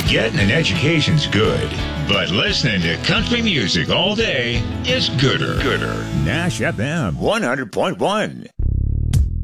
Getting an education's good, but listening to country music all day is gooder. Nash FM 100.1.